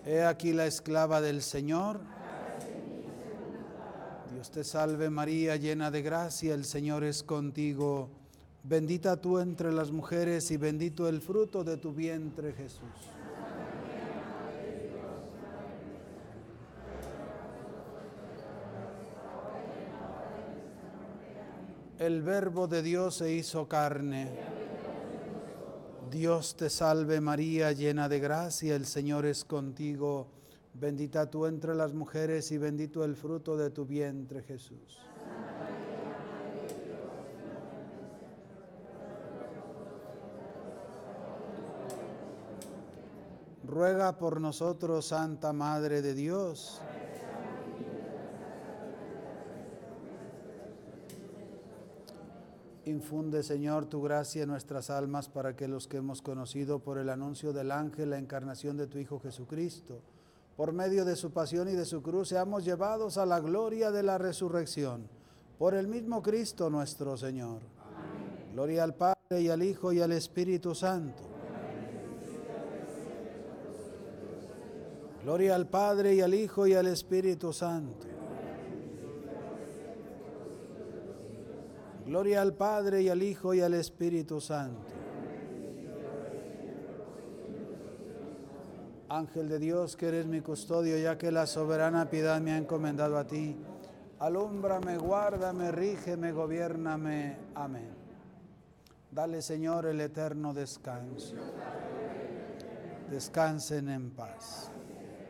He aquí la esclava del Señor. Dios te salve María, llena de gracia, el Señor es contigo. Bendita tú entre las mujeres y bendito el fruto de tu vientre, Jesús. El Verbo de Dios se hizo carne. Dios te salve María, llena de gracia, el Señor es contigo. Bendita tú entre las mujeres y bendito el fruto de tu vientre, Jesús. Ruega por nosotros, Santa Madre de Dios. Infunde, Señor, tu gracia en nuestras almas para que los que hemos conocido por el anuncio del ángel la encarnación de tu Hijo Jesucristo, por medio de su pasión y de su cruz, seamos llevados a la gloria de la resurrección. Por el mismo Cristo nuestro Señor. Amén. Gloria al Padre y al Hijo y al Espíritu Santo. Gloria al Padre y al Hijo y al Espíritu Santo. Gloria al Padre y al Hijo y al Espíritu Santo. Ángel de Dios, que eres mi custodio, ya que la soberana piedad me ha encomendado a ti, alúmbrame, guárdame, rígeme, gobiérname. Amén. Dale, Señor, el eterno descanso. Descansen en paz.